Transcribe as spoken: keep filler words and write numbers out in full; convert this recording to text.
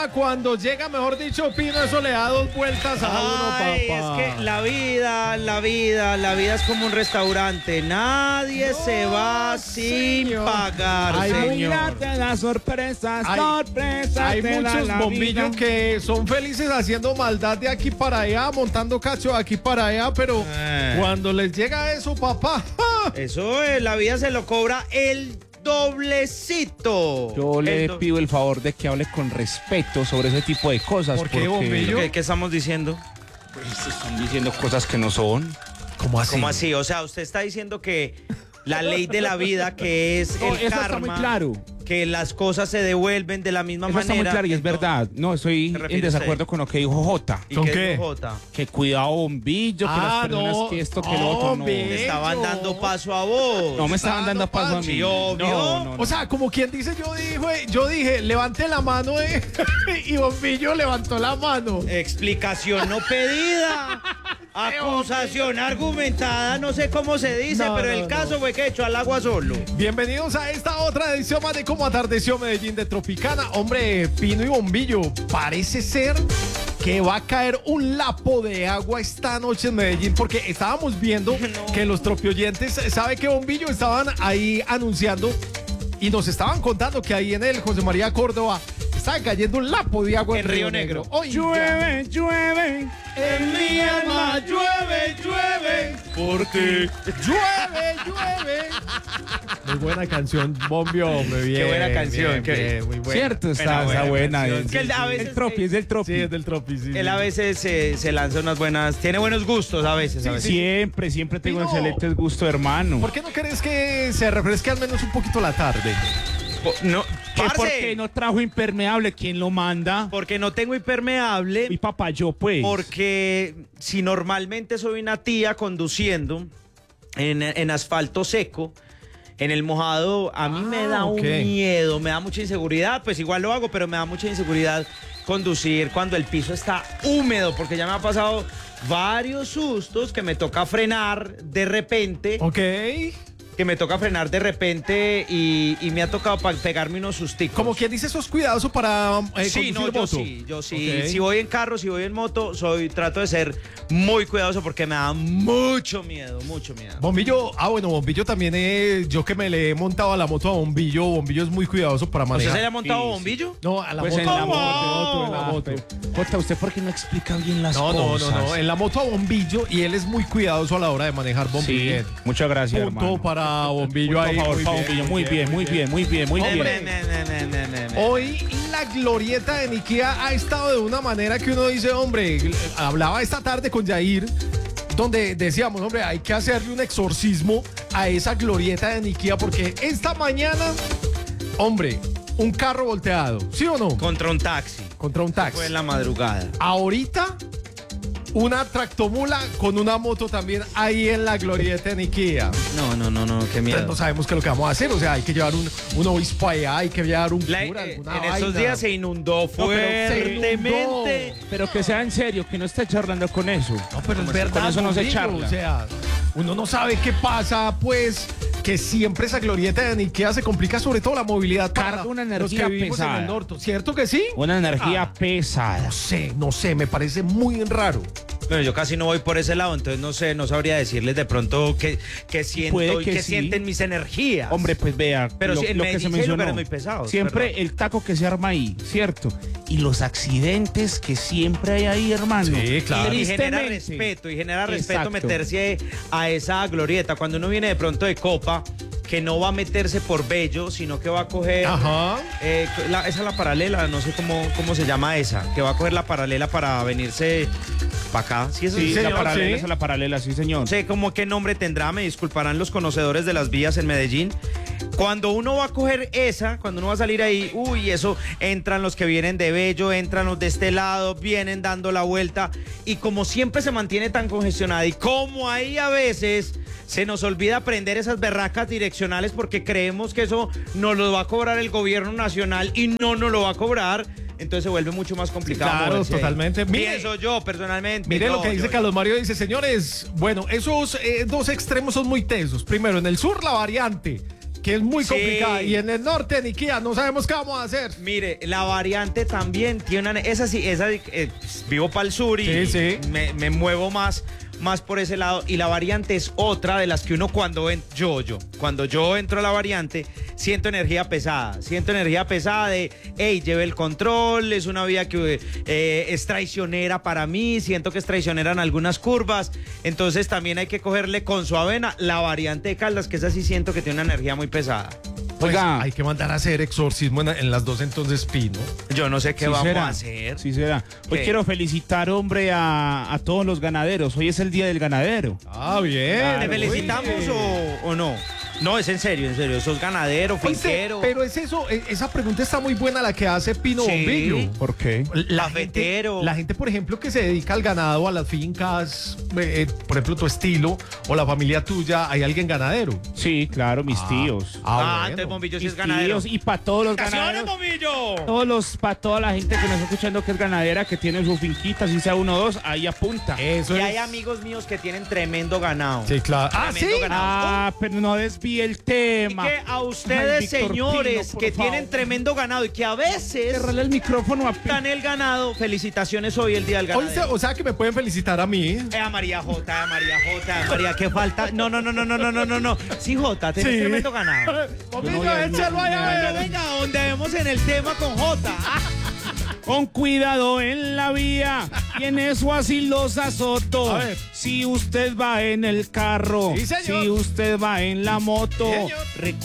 tema cuando llega, mejor dicho, Pino, eso le da dos vueltas a uno, papá. Ay, es que la vida, la vida, la vida es como un restaurante. Nadie no, se va sin señor. pagar, Ay, señor. Te da sorpresas, Hay, sorpresas. hay te muchos da bombillos vida. que son felices haciendo maldad de aquí para allá, montando cacho de aquí para allá, pero Eh. cuando les llega eso, papá, ¡ja! Eso es, la vida se lo cobra el doblecito. Yo le El do- pido el favor de que hable con respeto sobre ese tipo de cosas. ¿Por qué, porque bombillo? ¿Qué, qué estamos diciendo? pues, están diciendo cosas que no son. ¿Cómo así? ¿Cómo así? O sea, usted está diciendo que la ley de la vida, que es No, el eso karma, está muy claro. que las cosas se devuelven de la misma Eso manera. está muy claro y es entonces- verdad. No, estoy ¿Qué en refiere desacuerdo usted? con lo que dijo Jota. ¿Y ¿Con qué qué? dijo Jota? Que cuidado bombillo, que Ah, las personas no. que esto, que lo otro, no. Hombre. Me estaban Bello. dando paso a vos. No me estaban dando paso a mí. Sí, obvio. No, no, no. O sea, como quien dice, yo dije, yo dije, levante la mano eh, y Bombillo levantó la mano. Explicación no pedida. Acusación argumentada, no sé cómo se dice, No, pero no, el no. caso fue que echó al agua solo. Bienvenidos a esta otra edición más de Cómo Atardeció Medellín de Tropicana. Hombre, Pino y Bombillo, parece ser que va a caer un lapo de agua esta noche en Medellín, porque estábamos viendo No. que los tropioyentes, ¿sabe qué, Bombillo? Estaban ahí anunciando y nos estaban contando que ahí en el José María Córdoba está cayendo un lapo de agua en, En Río Negro. Oiga. Llueve, llueve. En mi alma llueve, llueve, porque llueve, llueve. Muy buena canción, Bombio, hombre, bien. Qué buena canción, bien, qué- bien, muy buena. Cierto, está, Buena, está buena buena. canción. Es, Que él a veces- el tropi, es del tropi. Sí, es del Tropi, sí. Él sí. a veces se, se lanza unas buenas, tiene buenos gustos a veces. a veces. Siempre, siempre tengo Pino. excelentes gustos, hermano. ¿Por qué no crees que se refresque al menos un poquito la tarde? Po- No, ¿Qué, parce, ¿Por qué no trajo impermeable? ¿Quién lo manda? porque no tengo impermeable. Mi papá, yo pues. Porque si normalmente soy una tía conduciendo en, en asfalto seco, en el mojado, a mí Ah, me da ok. un miedo, me da mucha inseguridad. Pues igual lo hago, pero me da mucha inseguridad conducir cuando el piso está húmedo, porque ya me ha pasado varios sustos que me toca frenar de repente. Ok. Que me toca frenar de repente y, y me ha tocado pa- pegarme unos susticos. Como quien dice, sos cuidadoso para eh, Sí, conducir no, yo moto. sí, yo sí. Ok. Si voy en carro, si voy en moto, soy, trato de ser muy cuidadoso porque me da mucho miedo, mucho miedo. Bombillo, ah bueno, Bombillo también es, yo que me le he montado a la moto a Bombillo, Bombillo es muy cuidadoso para ¿Usted manejar. se le ha montado Sí, sí. bombillo? No, a la Pues moto. en la a moto, moto, en la Ah, moto. pero- Jota, ¿usted por qué no explica bien las No, no, cosas? no, no, en la moto a Bombillo y él es muy cuidadoso a la hora de manejar Sí, Bombillo. muchas gracias, Punto hermano. para Bombillo Punto ahí. a favor, muy para bien, Bombillo. Muy bien, muy bien, muy bien, muy Hombre. bien. Ne, ne, ne, ne, ne, ne. Hoy la glorieta de Niquía ha estado de una manera que uno dice, hombre, hablaba esta tarde con Yair, donde decíamos, hombre, hay que hacerle un exorcismo a esa glorieta de Niquía, porque esta mañana, hombre, un carro volteado, ¿sí o no? Contra un taxi. Contra un taxi. Fue en la madrugada. Ahorita, una tractomula con una moto también ahí en la glorieta de Niquía. No, no, no, no, qué Entonces miedo. no sabemos qué es lo que vamos a hacer, o sea, hay que llevar un, un obispo allá, hay que llevar un La- cura, eh, alguna en estos vaina. días se inundó pero se fuertemente. inundó. Pero que sea en serio, que no esté charlando con eso. No, pero es Con verdad, eso no se Bombillo, charla. o sea, uno no sabe qué pasa, pues, que siempre esa glorieta de Niquea se complica, sobre todo la movilidad para Carga una los energía que vivimos en pesada. el norte. ¿Cierto que sí? Una energía Ah. pesada. No sé, no sé, me parece muy raro. Bueno, yo casi no voy por ese lado, entonces no sé, no sabría decirles de pronto qué, qué siento Puede y que qué sí. sienten mis energías. Hombre, pues vea, Pero lo, sí, en lo que Medellín se sí hay mencionó. lugares muy pesados, Siempre ¿verdad? el taco que se arma ahí, ¿cierto? Y los accidentes que siempre hay ahí, hermano. Sí, claro. Y genera Tristemente. respeto, y genera respeto Exacto. meterse a esa glorieta. Cuando uno viene de pronto de Copa, que no va a meterse por Bello, sino que va a coger... Ajá. eh, la- esa es la paralela, no sé cómo, cómo se llama esa, que va a coger la paralela para venirse para acá. Sí, eso Sí, sí, la señor, paralela, sí. esa es la paralela, sí, señor. No sé cómo qué nombre tendrá, me disculparán los conocedores de las vías en Medellín. Cuando uno va a coger esa, cuando uno va a salir ahí, uy, eso, entran los que vienen de Bello, entran los de este lado, vienen dando la vuelta, y como siempre se mantiene tan congestionada, y como ahí a veces se nos olvida prender esas berracas direccionales porque creemos que eso nos lo va a cobrar el gobierno nacional y no nos lo va a cobrar, entonces se vuelve mucho más complicado. Claro, moverse ahí. totalmente. Mire- Pienso yo, personalmente. Mire no, lo que dice yo- Carlos Mario, dice, señores, bueno, esos eh, dos extremos son muy tensos. Primero, en el sur la variante, que es muy Sí. complicada. Y en el norte, Niquía, no sabemos qué vamos a hacer. Mire, la variante también tiene una... Esa sí, esa eh, vivo para el sur y Sí, sí. Me, me muevo más, más por ese lado. Y la variante es otra de las que uno cuando... En, yo, yo, cuando yo entro a la variante, siento energía pesada. Siento energía pesada de, hey, lleve el control, es una vía que eh, es traicionera para mí, siento que es traicionera en algunas curvas. Entonces también hay que cogerle con su avena la variante de Caldas, que esa sí siento que tiene una energía muy pesada. Pues Oiga. hay que mandar a hacer exorcismo en, en las dos entonces, Pino. Yo no sé qué Sí vamos será, a hacer. Sí será. Hoy ¿Qué? quiero felicitar, hombre, a, a todos los ganaderos. Hoy es el Día del Ganadero. Ah, bien. Claro, ¿Te felicitamos Oye. o, o no? No, es en serio, en serio. ¿Sos ganadero, Oye, finquero? pero es eso, e- esa pregunta está muy buena la que hace Pino Sí. Bombillo. ¿Por qué? La Cafetero. gente, la gente, por ejemplo, que se dedica al ganado, a las fincas, eh, eh, por ejemplo, tu estilo o la familia tuya, ¿hay alguien ganadero? Sí, claro, mis tíos. Ah, bueno. entonces Bombillo sí Mis es ganadero. tíos y para todos los ¡Felicitaciones, ganaderos. Bombillo! Todos los, para toda la gente que nos está escuchando que es ganadera, que tiene su finquita, si sea uno o dos, ahí apunta. Eso Y es. hay amigos míos que tienen tremendo ganado. Sí, claro. Ah, sí. Tremendo ganado. Ah, pero no desvíe el Y tema. que a ustedes, Ay, Víctor señores, Pino, por que favor. tienen tremendo ganado y que a veces Cerrale el micrófono a Pi- dan el ganado, felicitaciones hoy, el Día del Oye, Ganadero. o sea que me pueden felicitar a mí. Eh, a María J, a María J, a María, ¿qué falta? No, no, no, no, no, no, no, no, no. Sí, J, tenés Sí. tremendo ganado. Bombillo, voy a- échalo ahí a Pero ver. venga, donde vemos en el tema con J. Con cuidado en la vía y en eso así los azoto. A ver. Si usted va en el carro, Sí, señor. si usted va en la moto, Sí, señor.